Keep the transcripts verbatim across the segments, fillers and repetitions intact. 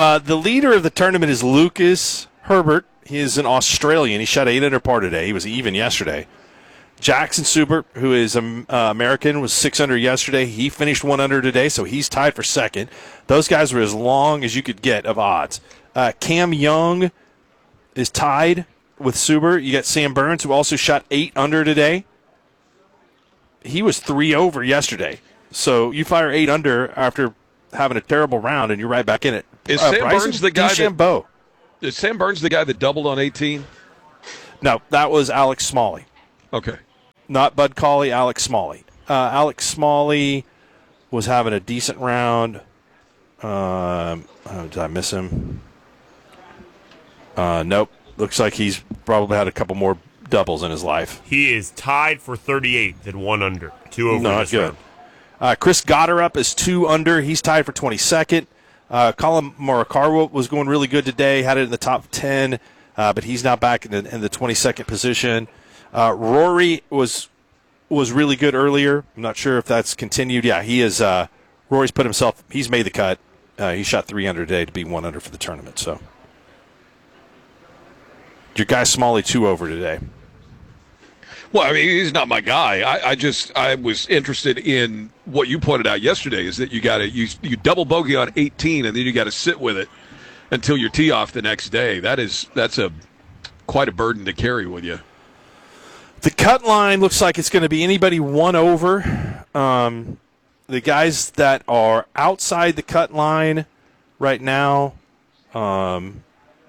Uh, the leader of the tournament is Lucas Herbert. He is an Australian. He shot eight under par today. He was even yesterday. Jackson Subert, who is um, uh, American, was six under yesterday. He finished one under today, so he's tied for second. Those guys were as long as you could get of odds. Uh, Cam Young is tied with Subert. You got Sam Burns, who also shot eight under today. He was three over yesterday. So you fire eight under after having a terrible round, and you're right back in it. Is uh, Sam Bryson Burns the guy DeChambeau. that, is Sam Burns the guy that doubled on eighteen? No, that was Alex Smalley. Okay. Not Bud Cauley, Alex Smalley. Uh, Alex Smalley was having a decent round. Um, oh, did I miss him? Uh, nope. Looks like he's probably had a couple more doubles in his life. He is tied for thirty-eighth at one under. Two over Not this good. round. Uh, Chris Gotterup is two under. He's tied for twenty-second. Uh, Colin Morikawa was going really good today. Had it in the top ten, uh, but he's now back in the, in the twenty-second position. Uh, Rory was was really good earlier. I'm not sure if that's continued. Yeah, he is. Uh, Rory's put himself. He's made the cut. Uh, he shot three under today to be one under for the tournament. So your guy Smalley two over today. Well, I mean, he's not my guy. I, I just I was interested in what you pointed out yesterday is that you got to you you double bogey on eighteen and then you got to sit with it until your tee off the next day. That is that's a quite a burden to carry with you. The cut line looks like it's going to be anybody one over. Um, the guys that are outside the cut line right now, um,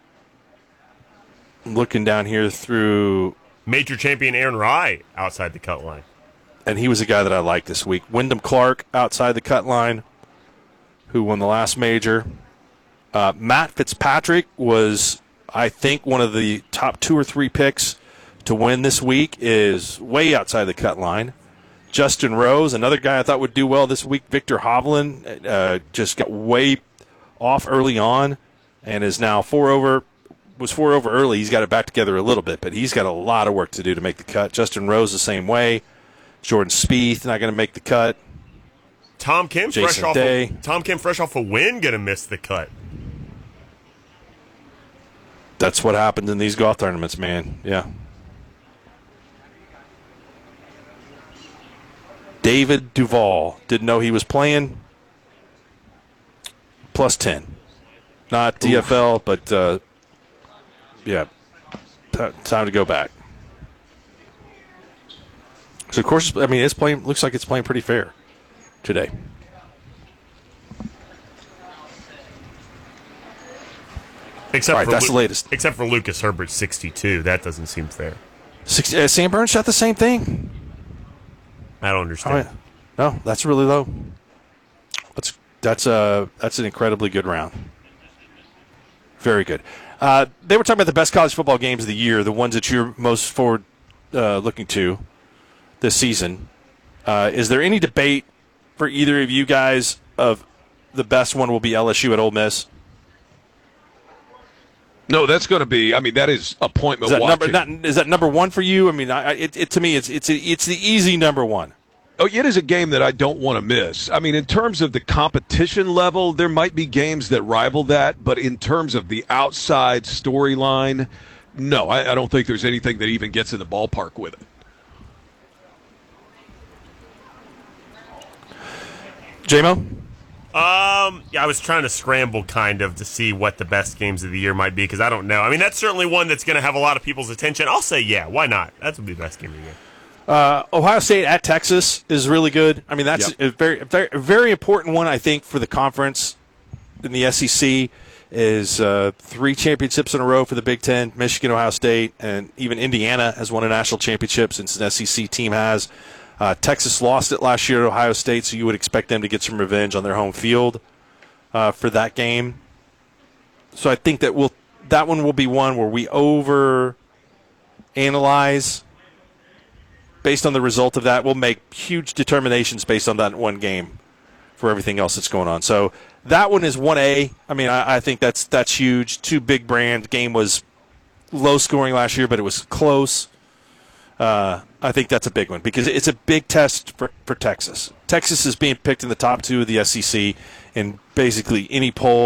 I'm looking down here through. Major champion Aaron Rai outside the cut line. And he was a guy that I liked this week. Wyndham Clark outside the cut line, who won the last major. Uh, Matt Fitzpatrick was, I think, one of the top two or three picks to win this week, is way outside the cut line. Justin Rose, another guy I thought would do well this week. Victor Hovland uh, just got way off early on and is now four over. Was four over early. He's got it back together a little bit, but he's got a lot of work to do to make the cut. Justin Rose the same way. Jordan Spieth not going to make the cut. Tom Kim fresh Jason off Day. a, Tom Kim fresh off a win going to miss the cut. That's what happens in these golf tournaments, man. Yeah. David Duval. Didn't know he was playing. Plus ten. Not D F L, Oof. but, uh, yeah, T- time to go back. So, of course, I mean, it's playing. Looks like it's playing pretty fair today. Except All right, for that's Lu- the latest. Except for Lucas Herbert, sixty-two. That doesn't seem fair. Six, uh, Sam Burns shot the same thing. I don't understand. Oh, yeah. No, that's really low. That's that's a that's an incredibly good round. Very good. Uh, they were talking about the best college football games of the year, the ones that you're most forward uh, looking to this season. Uh, is there any debate for either of you guys of the best one will be L S U at Ole Miss? No, that's going to be. I mean, that is appointment Is that watching. number not, is that number one for you? I mean, I, it, it to me, it's it's it's the easy number one. Oh, it is a game that I don't want to miss. I mean, in terms of the competition level, there might be games that rival that, but in terms of the outside storyline, no, I, I don't think there's anything that even gets in the ballpark with it. J-Mo? Um, yeah, I was trying to scramble kind of to see what the best games of the year might be because I don't know. I mean, that's certainly one that's going to have a lot of people's attention. I'll say, yeah, why not? That would be the best game of the year. Uh, Ohio State at Texas is really good. I mean, that's Yep. a very, very, very important one, I think, for the conference in the S E C is uh, three championships in a row for the Big Ten, Michigan, Ohio State, and even Indiana has won a national championship since an S E C team has. Uh, Texas lost it last year to Ohio State, so you would expect them to get some revenge on their home field uh, for that game. So I think that we'll, that one will be one where we over-analyze based on the result of that. We'll make huge determinations based on that one game for everything else that's going on. So that one is one A. I mean, I, I think that's that's huge. Two big brand. Game was low scoring last year, but it was close. Uh, I think that's a big one because it's a big test for, for Texas. Texas is being picked in the top two of the S E C in basically any poll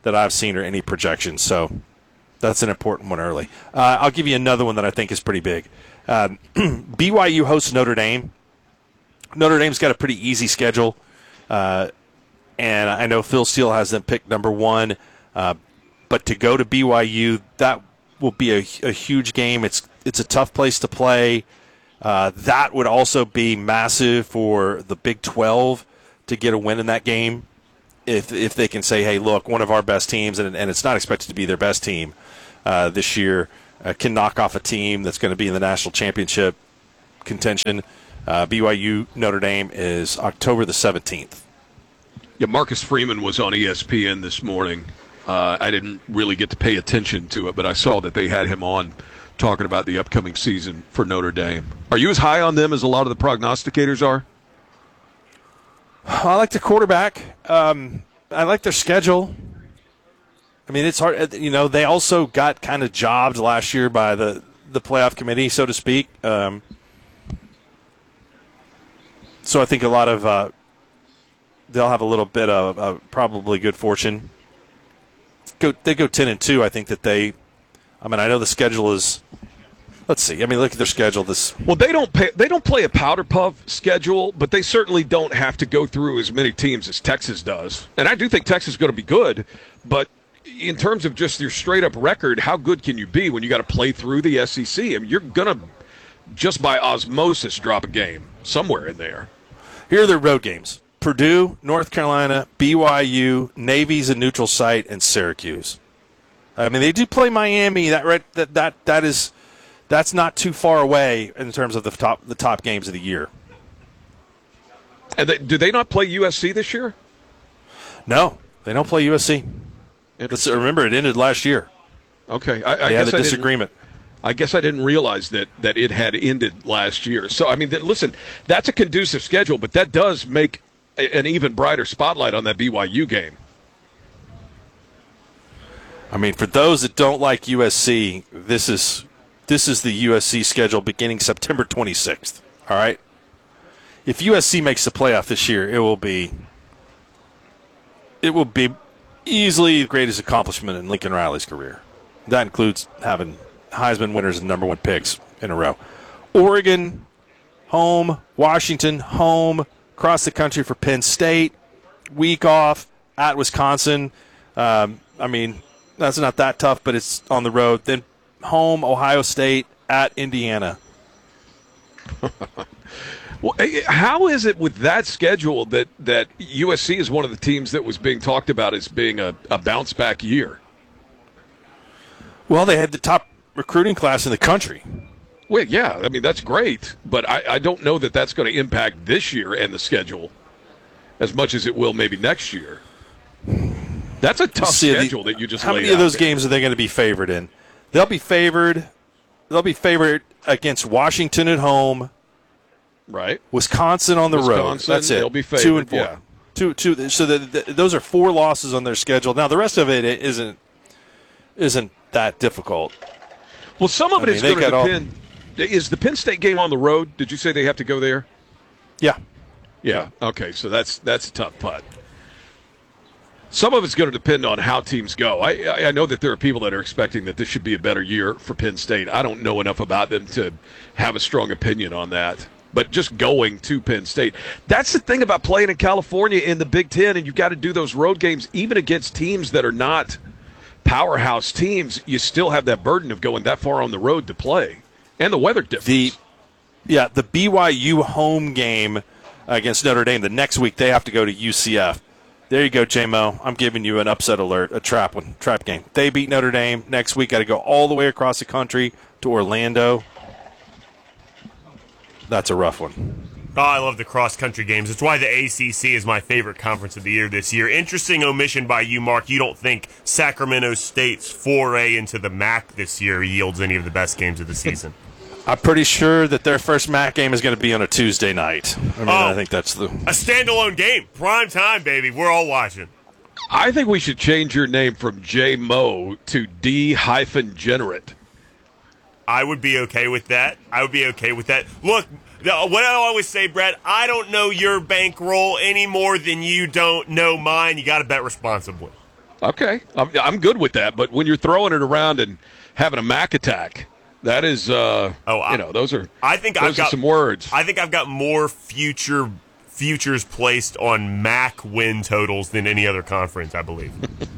that I've seen or any projections. So that's an important one early. Uh, I'll give you another one that I think is pretty big. Um, B Y U hosts Notre Dame. Notre Dame's got a pretty easy schedule, uh, and I know Phil Steele has them picked number one. Uh, but to go to B Y U, that will be a, a huge game. It's it's a tough place to play. Uh, that would also be massive for the Big twelve to get a win in that game. If if they can say, hey, look, one of our best teams, and, and it's not expected to be their best team uh, this year, uh, can knock off a team that's going to be in the national championship contention. Uh, B Y U Notre Dame is October the seventeenth. Yeah, Marcus Freeman was on E S P N this morning. Uh, I didn't really get to pay attention to it, but I saw that they had him on talking about the upcoming season for Notre Dame. Are you as high on them as a lot of the prognosticators are? I like the quarterback. Um, I like their schedule. I mean, it's hard. You know, they also got kind of jobbed last year by the, the playoff committee, so to speak. Um, so I think a lot of uh, they'll have a little bit of uh, probably good fortune. Go, they go ten and two. I think that they. I mean, I know the schedule is. Let's see. I mean, look at their schedule. This well, they don't pay, they don't play a powder puff schedule, but they certainly don't have to go through as many teams as Texas does. And I do think Texas is going to be good, but in terms of just your straight up record, how good can you be when you got to play through the S E C? I mean, you're going to just by osmosis drop a game somewhere in there. Here are their road games: Purdue, North Carolina, B Y U, Navy's a neutral site, and Syracuse. I mean, they do play Miami. That right, that that that is. That's not too far away in terms of the top the top games of the year. And they, do they not play U S C this year? No, they don't play U S C. Remember, it ended last year. Okay, I, I they guess had a I disagreement. I guess I didn't realize that, that it had ended last year. So, I mean, that, listen, that's a conducive schedule, but that does make a, an even brighter spotlight on that B Y U game. I mean, for those that don't like U S C, this is this is the U S C schedule beginning September twenty-sixth. All right? If U S C makes the playoff this year, it will be it will be easily the greatest accomplishment in Lincoln Riley's career. That includes having Heisman winners and number one picks in a row. Oregon, home. Washington, home. Across the country for Penn State. Week off at Wisconsin. Um, I mean, that's not that tough, but it's on the road. Then home, Ohio State, at Indiana. Well, how is it with that schedule that, that U S C is one of the teams that was being talked about as being a, a bounce-back year? Well, they had the top recruiting class in the country. Well, yeah, I mean, that's great, but I, I don't know that that's going to impact this year and the schedule as much as it will maybe next year. That's a tough See, schedule the, that you just How laid many of those there. games are they going to be favored in? They'll be favored. They'll be favored against Washington at home. Right. Wisconsin on the Wisconsin, road. That's it. They'll be favored, two and four. yeah. Two, two. So the, the, those are four losses on their schedule. Now the rest of it isn't isn't that difficult. Well, some of it I mean, is they going to got depend. Is the Penn State game on the road? Did you say they have to go there? Yeah. Yeah. Okay, so that's that's a tough putt. Some of it's going to depend on how teams go. I, I know that there are people that are expecting that this should be a better year for Penn State. I don't know enough about them to have a strong opinion on that. But just going to Penn State. That's the thing about playing in California in the Big Ten, and you've got to do those road games even against teams that are not powerhouse teams. You still have that burden of going that far on the road to play. And the weather difference. The, yeah, the B Y U home game against Notre Dame, the next week they have to go to U C F. There you go, J-Mo. I'm giving you an upset alert, a trap one, trap game. They beat Notre Dame. Next week got to go all the way across the country to Orlando. That's a rough one. Oh, I love the cross-country games. It's why the A C C is my favorite conference of the year this year. Interesting omission by you, Mark. You don't think Sacramento State's foray into the M A C this year yields any of the best games of the season? I'm pretty sure that their first M A C game is going to be on a Tuesday night. I mean, oh, I think that's the... A standalone game. Prime time, baby. We're all watching. I think we should change your name from J-Mo to D-Generate. I would be okay with that. I would be okay with that. Look, what I always say, Brad, I don't know your bankroll any more than you don't know mine. You got to bet responsibly. Okay, I'm, I'm good with that. But when you're throwing it around and having a Mac attack, that is, uh, oh, I, you know, those are. I think those I've are got some words. I think I've got more future futures placed on Mac win totals than any other conference, I believe.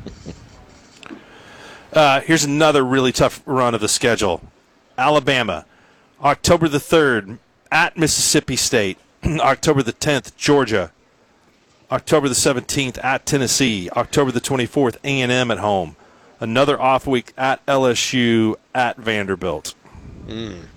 uh, here's another really tough run of the schedule: Alabama, October the third at Mississippi State, October the tenth, Georgia. October the seventeenth at Tennessee. October the twenty-fourth, A and M at home. Another off week at L S U, at Vanderbilt. Mm.